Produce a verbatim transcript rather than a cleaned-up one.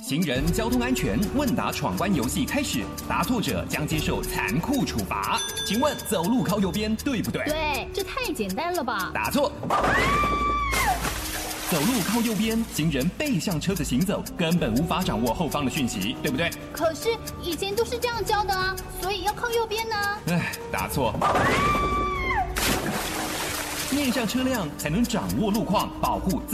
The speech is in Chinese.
行人交通安全问答闯关游戏开始，答错者将接受残酷处罚。请问走路靠右边对不对？ 对，这太简单了吧？ 答错。走路靠右边，行人背向车子行走，根本无法掌握后方的讯息，对不对？ 可是以前都是这样教的啊，所以要靠右边呢。 唉，答错。面向车辆才能掌握路况，保护自